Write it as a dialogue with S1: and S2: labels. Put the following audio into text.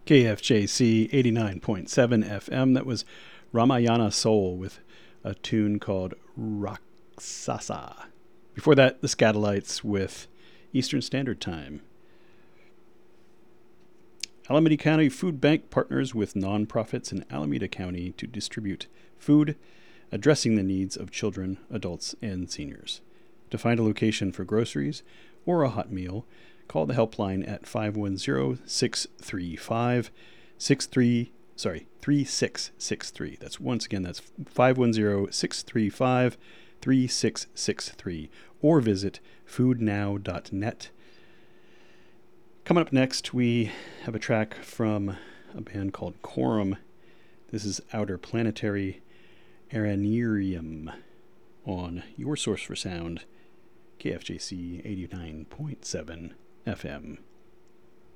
S1: KFJC 89.7 FM. That was Ramayana Soul with a tune called Raksasa. Before that, the Scatolites with Eastern Standard Time. Alameda County Food Bank partners with nonprofits in Alameda County to distribute food addressing the needs of children, adults, and seniors. To find a location for groceries or a hot meal, call the helpline at 510-635-3663. That's 510-635-3663, or visit foodnow.net. Coming up next, we have a track from a band called Quorum. This is Outer Planetary Aranerium on your source for sound, KFJC 89.7 FM.